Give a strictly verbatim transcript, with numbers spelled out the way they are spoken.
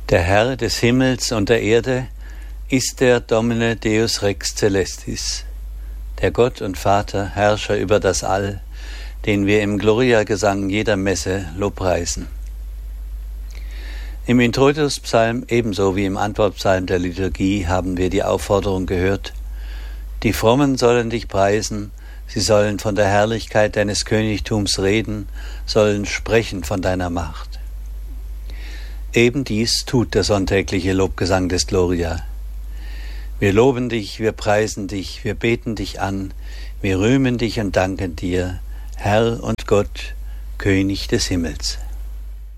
Der Herr des Himmels und der Erde ist der Domine Deus Rex Celestis, der Gott und Vater, Herrscher über das All, den wir im Gloria-Gesang jeder Messe lobpreisen. Im Introitus-Psalm ebenso wie im Antwortpsalm der Liturgie haben wir die Aufforderung gehört: Die Frommen sollen dich preisen, sie sollen von der Herrlichkeit deines Königtums reden, sollen sprechen von deiner Macht. Eben dies tut der sonntägliche Lobgesang des Gloria. Wir loben dich, wir preisen dich, wir beten dich an, wir rühmen dich und danken dir, Herr und Gott, König des Himmels.